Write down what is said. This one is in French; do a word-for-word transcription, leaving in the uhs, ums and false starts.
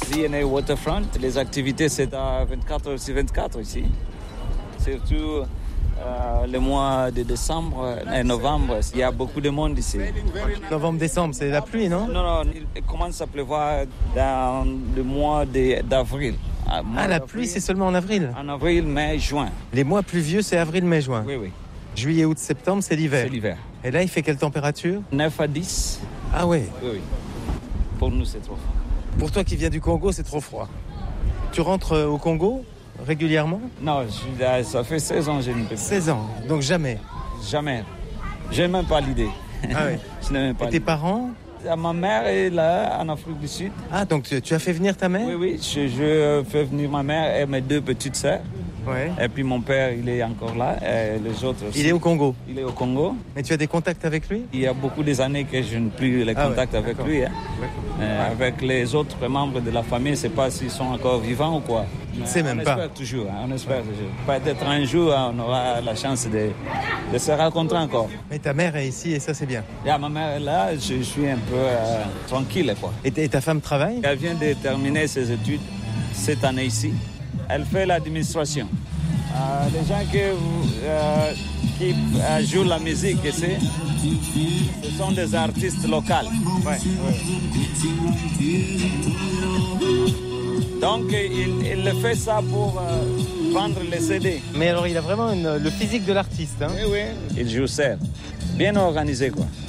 V and A Waterfront. Les activités, c'est à vingt-quatre heures sur vingt-quatre ici. Surtout euh, le mois de décembre et novembre, il y a beaucoup de monde ici. Novembre-décembre, c'est la pluie, non? Non, non, il commence à pleuvoir dans le mois de, d'avril. Ah, la pluie, c'est seulement en avril? En avril, mai, juin. Les mois pluvieux, c'est avril, mai, juin? Oui, oui. Juillet, août, septembre, c'est l'hiver? C'est l'hiver. Et là, il fait quelle température? neuf à dix. Ah ouais? Oui, oui. Pour nous, c'est trop froid. Pour toi qui viens du Congo, c'est trop froid. Tu rentres au Congo régulièrement? Non, je, ça fait seize ans que je ne peux pas. seize ans, donc jamais? Jamais. Je n'ai même pas l'idée. Ah ouais. Je n'ai même pas Et tes l'idée. parents? Ma mère est là, en Afrique du Sud. Ah, donc tu, tu as fait venir ta mère? Oui, oui, je, je fais venir ma mère et mes deux petites sœurs. Ouais. Et puis mon père, il est encore là, et les autres aussi. Il est au Congo? Il est au Congo. Et tu as des contacts avec lui? Il y a beaucoup des années que je n'ai plus les Ah contacts ouais, avec d'accord. lui. Hein. Euh, avec les autres membres de la famille, je ne sais pas s'ils sont encore vivants ou quoi. Tu ne sais même on pas. espère toujours, hein, on espère toujours. Peut-être un jour, on aura la chance de, de se rencontrer encore. Mais ta mère est ici et ça, c'est bien. Et ma mère est là, je suis un peu euh, tranquille, quoi. Et, t- et ta femme travaille? Elle vient de terminer ses études cette année ici. Elle fait l'administration. Euh, les gens que, euh, qui euh, jouent la musique ici, ce sont des artistes locaux. Ouais, ouais. Donc, il, il fait ça pour euh, vendre les C D. Mais alors, il a vraiment une- le physique de l'artiste, hein? Oui, oui. Il joue serre. Bien organisé, quoi.